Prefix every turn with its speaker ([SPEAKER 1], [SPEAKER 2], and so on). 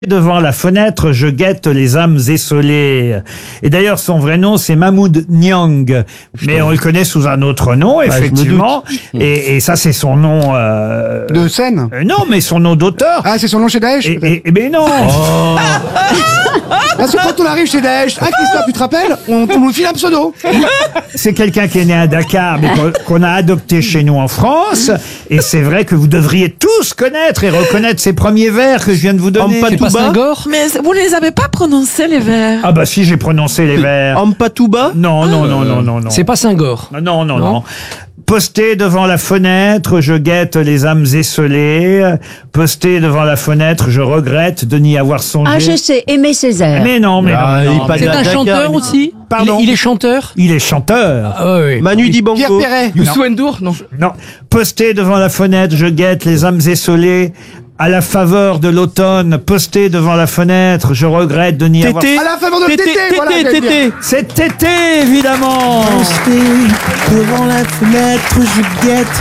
[SPEAKER 1] Devant la fenêtre, je guette les âmes essolées. Et d'ailleurs, son vrai nom, c'est Mahmoud Niang. Mais on le connaît sous un autre nom, effectivement. Et ça, c'est son nom...
[SPEAKER 2] De scène
[SPEAKER 1] non, mais son nom d'auteur.
[SPEAKER 2] Ah, c'est son nom chez Daesh
[SPEAKER 1] Mais non.
[SPEAKER 2] Parce que quand on arrive chez Daesh, ah Christophe, tu te rappelles, on nous file un pseudo.
[SPEAKER 1] C'est quelqu'un qui est né à Dakar, mais qu'on a adopté chez nous en France. Et c'est vrai que vous devriez tous connaître et reconnaître ces premiers vers que je viens de vous donner.
[SPEAKER 3] Senghor.
[SPEAKER 4] Mais vous ne les avez pas prononcés, les vers.
[SPEAKER 1] Ah bah si, j'ai prononcé les vers.
[SPEAKER 3] Ampatouba.
[SPEAKER 1] Non.
[SPEAKER 3] C'est pas Senghor.
[SPEAKER 1] Non. Posté devant la fenêtre, je guette les âmes esselées. Posté devant la fenêtre, je regrette de n'y avoir songé.
[SPEAKER 5] Ah, je sais, Aimé Césaire.
[SPEAKER 1] Mais non.
[SPEAKER 3] C'est un chanteur aussi.
[SPEAKER 1] Pardon.
[SPEAKER 3] Il est chanteur.
[SPEAKER 1] Il est chanteur.
[SPEAKER 3] Ah oui.
[SPEAKER 6] Manu Dibango.
[SPEAKER 2] Pierre Perret.
[SPEAKER 3] Youssou N'Dour, non.
[SPEAKER 1] Non. Posté devant la fenêtre, je guette les âmes esselées. À la faveur de l'automne, posté devant la fenêtre, je regrette de n'y avoir...
[SPEAKER 2] À la faveur de Tété, voilà. j'allais dire.
[SPEAKER 1] C'est Tété, évidemment. Posté devant la fenêtre, je guette